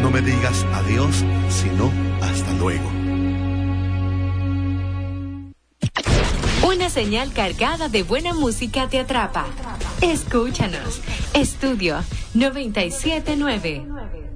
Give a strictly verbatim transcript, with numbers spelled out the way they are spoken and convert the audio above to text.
no me digas adiós, sino hasta luego. Una señal cargada de buena música te atrapa. Escúchanos. Estudio noventa y siete nueve.